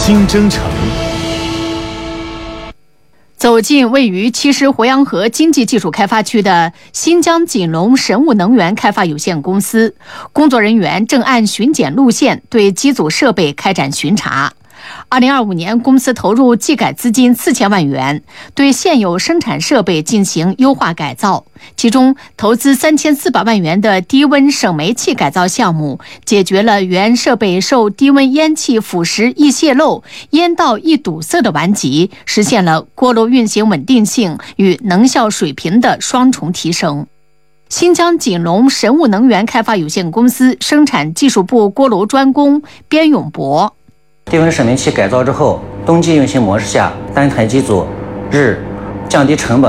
新征程。 走进位于七师鄱阳河经济技术开发区的新疆锦龙神物能源开发有限公司，工作人员正按巡检路线对机组设备开展巡查。2025年，公司投入技改资金4000万元，对现有生产设备进行优化改造。其中，投资3400万元的低温省煤气改造项目，解决了原设备受低温烟气腐蚀易泄漏、烟道易堵塞的顽疾，实现了锅炉运行稳定性与能效水平的双重提升。新疆锦龙神物能源开发有限公司生产技术部锅炉专工边永博。 低温省煤气改造之后，冬季运行模式下，单台机组日降低成本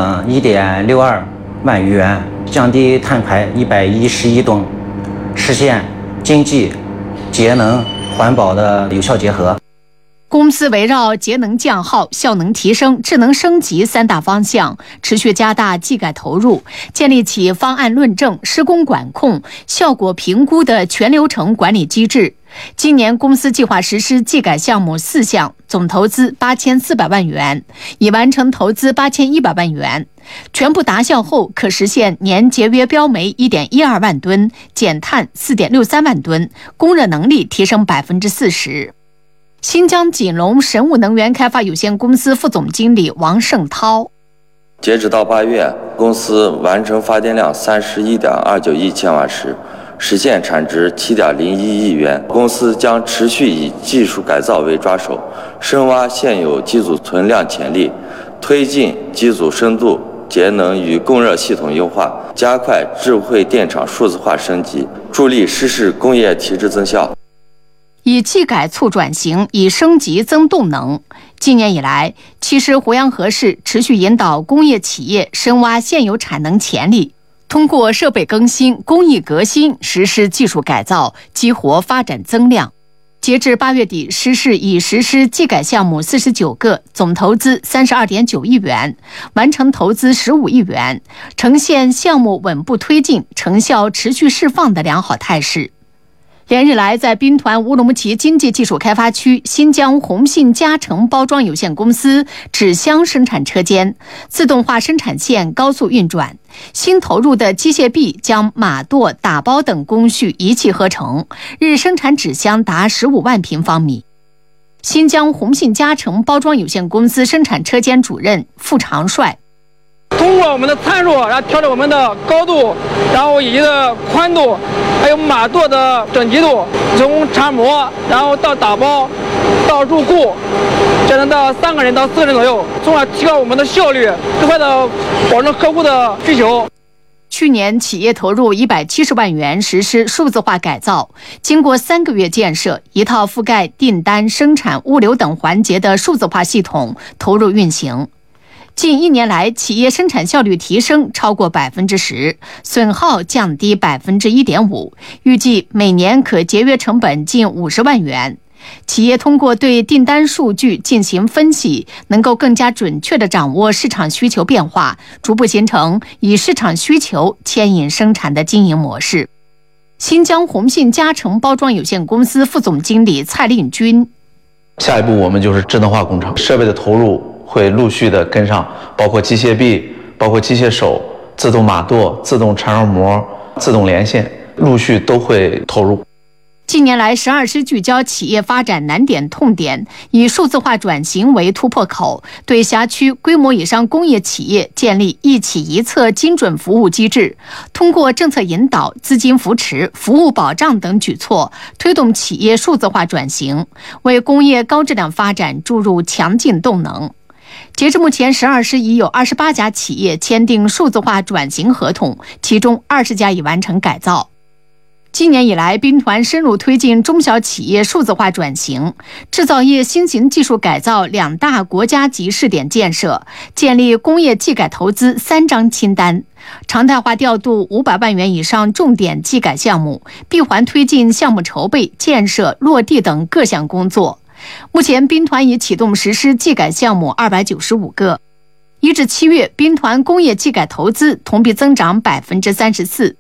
1.62万余元，降低碳排111吨，实现经济、节能、环保的有效结合。 公司围绕节能降耗、效能提升、智能升级3大方向，持续加大技改投入，建立起方案论证、施工管控、效果评估的全流程管理机制。今年公司计划实施技改项目4项，总投资8400万元，已完成投资8100万元。全部达效后，可实现年节约标煤1.12万吨，减碳4.63万吨，供热能力提升40%。新疆锦龙神物能源开发有限公司副总经理王胜涛： 截止到8月，公司完成发电量31.29亿千瓦时，实现产值7.01亿元。公司将持续以技术改造为抓手，深挖现有机组存量潜力，推进机组深度、节能与供热系统优化，加快智慧电厂数字化升级，助力实施工业提质增效。 以技改促转型，以升级增动能。今年以来，七师鄱阳河市持续引导工业企业深挖现有产能潜力，通过设备更新、工艺革新，实施技术改造，激活发展增量。截至8月底，市已实施技改项目49个，总投资32.9亿元，完成投资15亿元，呈现项目稳步推进、成效持续释放的良好态势。连日来，在兵团乌鲁木齐经济技术开发区新疆红信加成包装有限公司纸箱生产车间自动化生产线高速运转，新投入的机械臂将码垛、打包等工序一气呵成，日生产纸箱达15万平方米。新疆红信加成包装有限公司生产车间主任付长帅： 通过我们的参数，然后调整我们的高度，然后以及的宽度，还有码垛的整齐度，从缠模，然后到打包，到入库，这能到3个人到4个人左右，从而提高我们的效率，更快的保证客户的需求。 去年，企业投入170万元实施数字化改造，经过3个月建设，一套覆盖订单、生产、物流等环节的数字化系统投入运行。近1年来，企业生产效率提升超过10%，损耗降低1.5%，预计每年可节约成本近50万元。企业通过对订单数据进行分析，能够更加准确地掌握市场需求变化，逐步形成以市场需求牵引生产的经营模式。新疆红信加成包装有限公司副总经理蔡令军： 下一步我们就是智能化工程，设备的投入会陆续的跟上，包括机械臂、包括机械手、自动码垛、自动缠绕膜、自动连线，陆续都会投入。 近年来，12师聚焦企业发展难点痛点，以数字化转型为突破口，对辖区规模以上工业企业建立一企一策精准服务机制，通过政策引导、资金扶持、服务保障等举措，推动企业数字化转型，为工业高质量发展注入强劲动能。截至目前，12师已有28家企业签订数字化转型合同，其中20家已完成改造。今年以来，兵团深入推进中小企业数字化转型，制造业新型技术改造2大国家级试点建设，建立工业技改投资3张清单，常态化调度500万元以上重点技改项目，闭环推进项目筹备、建设、落地等各项工作。目前，兵团已启动实施技改项目295个。1至7月，兵团工业技改投资同比增长34%。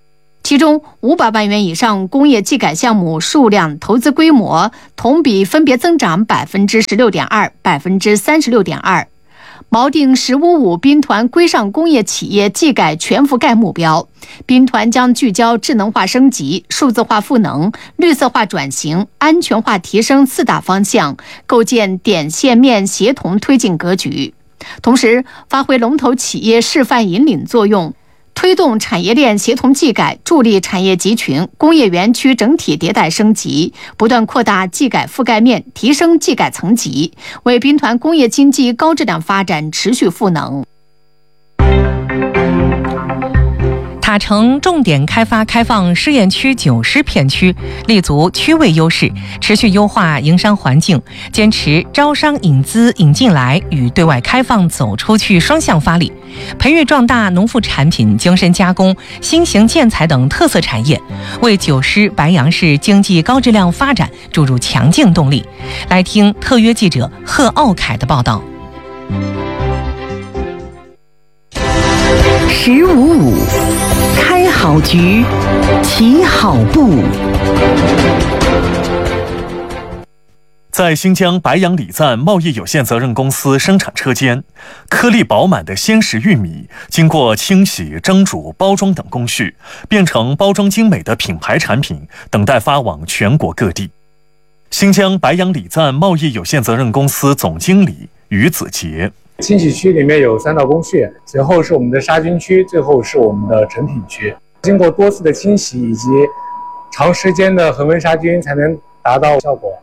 其中500万元以上工业技改项目数量、投资规模同比分别增长16.2%、36.2%。锚定“十五五”兵团规上工业企业技改全覆盖目标，兵团将聚焦智能化升级、数字化赋能、绿色化转型、安全化提升4大方向，构建点线面协同推进格局。同时，发挥龙头企业示范引领作用，推动产业链协同技改，助力产业集群、工业园区整体迭代升级，不断扩大技改覆盖面，提升技改层级，为兵团工业经济高质量发展持续赋能。 塔城重点开放试验区90片区，立足区位优势，持续优化营商环境，坚持招商引资引进来与对外开放走出去双向发力，培育壮大农副产品、精深加工、新型建材等特色产业，为9师白杨市经济高质量发展注入强劲动力。来听特约记者贺奥凯的报道。 15.5开好局，起好步。 在新疆白杨礼赞贸易有限责任公司生产车间，颗粒饱满的鲜食玉米经过清洗、蒸煮、包装等工序，变成包装精美的品牌产品，等待发往全国各地。新疆白杨礼赞贸易有限责任公司总经理于子杰。 清洗区里面有3道工序，随后是我们的杀菌区，最后是我们的成品区。经过多次的清洗以及长时间的恒温杀菌，才能达到效果。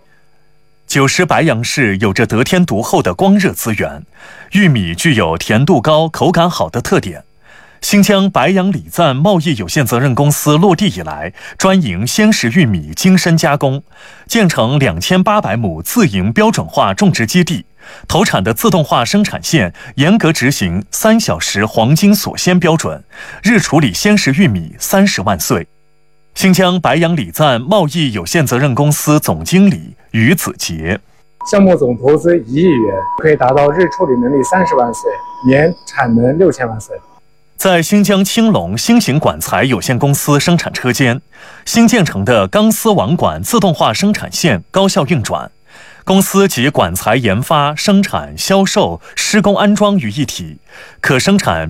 9师白杨市有着得天独厚的光热资源，玉米具有甜度高、口感好的特点。新疆白杨礼赞贸易有限责任公司落地以来，专营鲜食玉米精深加工，建成2800亩自营标准化种植基地，投产的自动化生产线严格执行3小时黄金锁鲜标准，日处理鲜食玉米30万穗。新疆白杨礼赞贸易有限责任公司总经理于子杰。 项目总投资1亿元，可以达到日处理能力30万穗，年产能6000万穗。 在新疆青龙新型管材有限公司生产车间，新建成的钢丝网管自动化生产线高效运转，公司集管材研发、生产、销售、施工安装于一体，可生产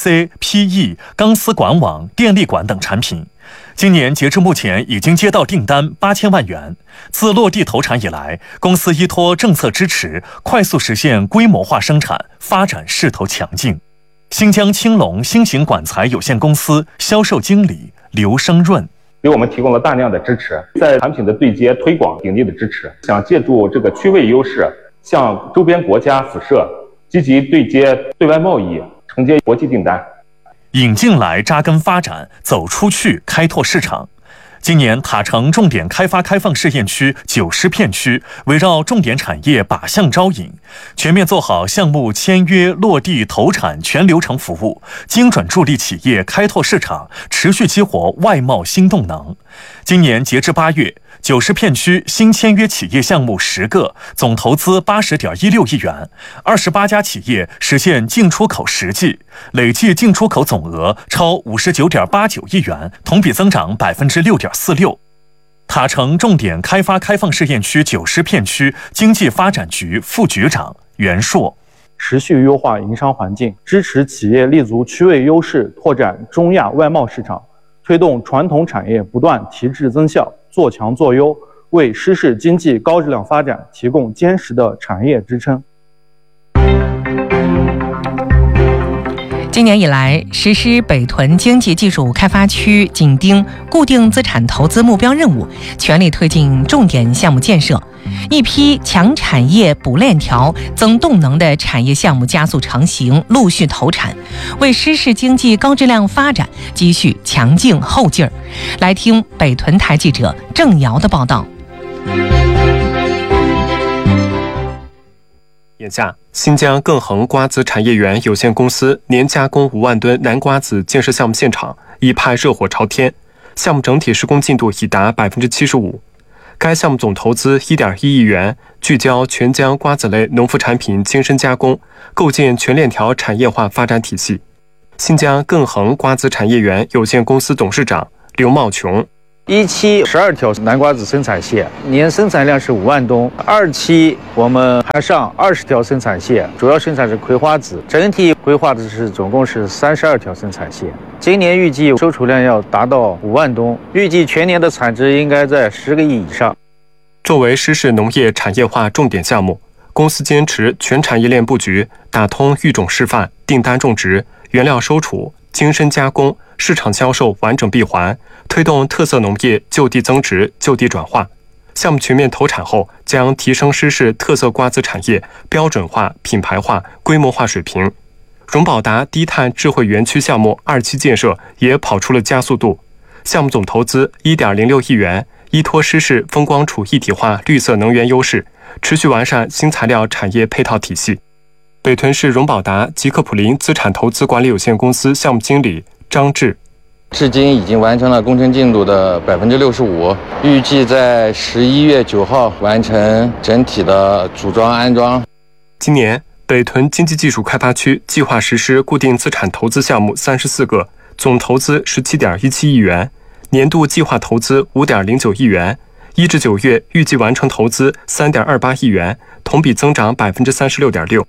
PVC、PE、钢丝管网、电力管等产品。今年截至目前已经接到订单8000万元。自落地投产以来，公司依托政策支持，快速实现规模化生产，发展势头强劲。新疆青龙新型管材有限公司销售经理刘生润给我们提供了大量的支持，在产品的对接、推广鼎力的支持，想借助这个区位优势，向周边国家辐射，积极对接对外贸易，承接国际订单。 引进来扎根发展，走出去开拓市场。今年塔城重点开放试验区90片区，围绕重点产业靶向招引，全面做好项目签约、落地、投产全流程服务，精准助力企业开拓市场，持续激活外贸新动能。今年截至8月，90片区新签约企业项目10个，总投资80.16亿元，28家企业实现进出口实际，累计进出口总额超59.89亿元，同比增长6.46%。塔城重点开放试验区90片区经济发展局副局长袁硕。 持续优化营商环境，支持企业立足区位优势，拓展中亚外贸市场，推动传统产业不断提质增效，做强做优，为师市经济高质量发展提供坚实的产业支撑。 今年以来，实施北屯经济技术开发区紧盯固定资产投资目标任务，全力推进重点项目建设，一批强产业补链条、增动能的产业项目加速成型，陆续投产，为师市经济高质量发展积蓄强劲后劲儿。来听北屯台记者郑瑶的报道。 眼下，新疆更恒瓜子产业园有限公司年加工5万吨南瓜子建设项目现场已派热火朝天，项目整体施工进度已达75%。该项目总投资1.1亿元，聚焦全疆瓜子类农副产品精深加工，构建全链条产业化发展体系。新疆更恒瓜子产业园有限公司董事长、 刘茂琼。 一期12条南瓜子生产线，年生产量是5万吨。2期我们还上20条生产线，主要生产是葵花籽，整体规划的是总共是32条生产线。今年预计收储量要达到5万吨，预计全年的产值应该在10个亿以上。 作为湿式农业产业化重点项目，公司坚持全产业链布局，打通育种示范、订单种植、原料收储、精深加工、市场销售完整闭环，推动特色农业就地增值、就地转化。项目全面投产后，将提升湿式特色瓜子产业标准化、品牌化、规模化水平。荣宝达低碳智慧园区项目2期建设也跑出了加速度，项目总投资1.06亿元，依托湿式风光储一体化绿色能源优势，持续完善新材料产业配套体系。北屯市荣宝达吉克普林资产投资管理有限公司项目经理张志， 至今已经完成了工程进度的65%，预计在11月9号完成整体的组装安装。 今年北屯经济技术开发区计划实施固定资产投资项目34个，总投资17.17亿元，年度计划投资5.09亿元，1至9月预计完成投资3.28亿元，同比增长36.6%。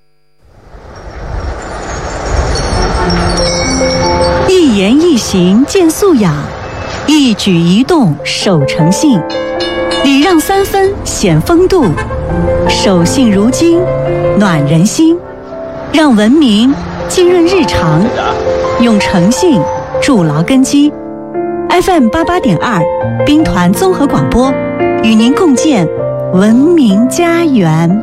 一言一行见素养，一举一动守诚信，礼让3分显风度，守信如金暖人心，让文明浸润日常，用诚信筑牢根基。FM 88.2兵团综合广播，与您共建文明家园。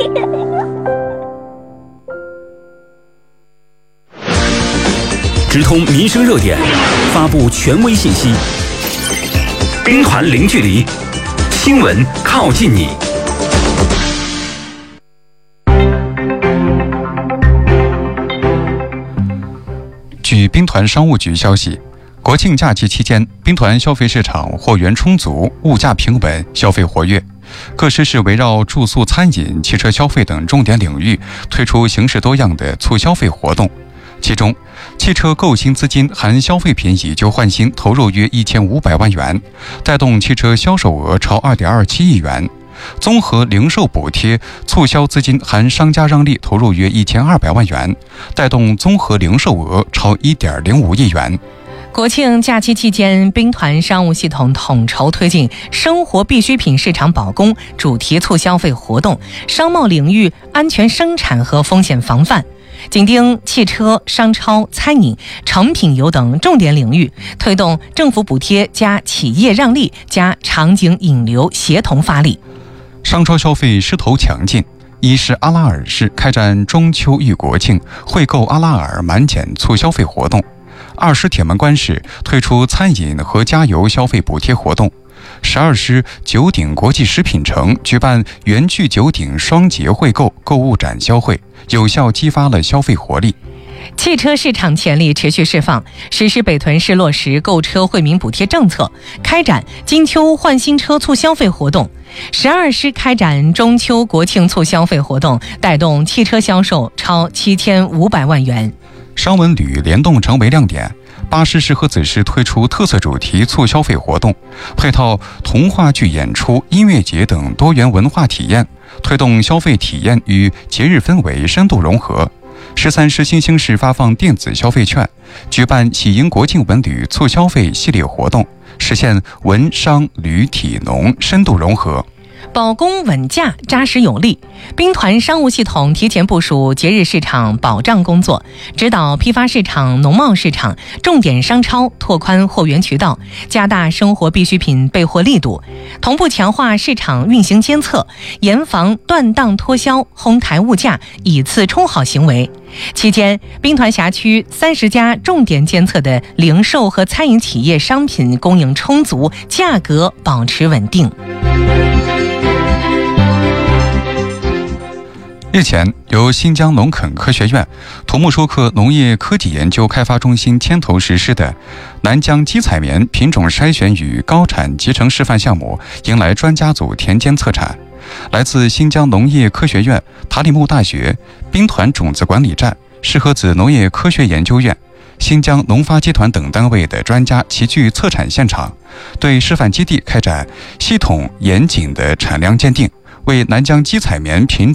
直通民生热点，发布权威信息，兵团零距离，新闻靠近你。 据兵团商务局消息，国庆假期期间，兵团消费市场货源充足，物价平稳，消费活跃。各师是围绕住宿、餐饮、汽车消费等重点领域，推出形式多样的促消费活动。其中，汽车购新资金含消费品以旧换新投入约1500万元，带动汽车销售额超2.27亿元。综合零售补贴促销资金含商家让利投入约1200万元，带动综合零售额超1.05亿元。 国庆假期期间，兵团商务系统统筹推进生活必需品市场保供主题促消费活动，商贸领域安全生产和风险防范，紧盯汽车、商超、餐饮、成品油等重点领域，推动政府补贴加企业让利加场景引流协同发力。 商超消费势头强劲，一是阿拉尔市开展中秋遇国庆惠购阿拉尔满减促消费活动，二是铁门关市推出餐饮和加油消费补贴活动，12师九鼎国际食品城举办园区九鼎双节惠购购物展销会，有效激发了消费活力。 汽车市场潜力持续释放，实施北屯市落实购车惠民补贴政策，开展金秋换新车促消费活动。12师开展中秋国庆促消费活动，带动汽车销售超7500万元。 商文旅联动成为亮点，8师是和子师推出特色主题促消费活动，配套童话剧演出、音乐节等多元文化体验，推动消费体验与节日氛围深度融合。13师新兴市发放电子消费券，举办喜迎国庆文旅促消费系列活动，实现文商旅体农深度融合。 保供稳价扎实有力，兵团商务系统提前部署节日市场保障工作，指导批发市场、农贸市场、重点商超拓宽货源渠道，加大生活必需品备货力度，同步强化市场运行监测，严防断档脱销、哄抬物价、以次充好行为。期间，兵团辖区30家重点监测的零售和餐饮企业商品供应充足，价格保持稳定。 日前，由新疆农垦科学院、土木属科农业科技研究开发中心牵头实施的南疆基彩棉品种筛选与高产集成示范项目迎来专家组田间测产。来自新疆农业科学院、塔里木大学、兵团种子管理站、适合子农业科学研究院、 新疆农发集团等单位的专家齐聚测产现场，对示范基地开展系统严谨的产量鉴定，为南疆基采棉品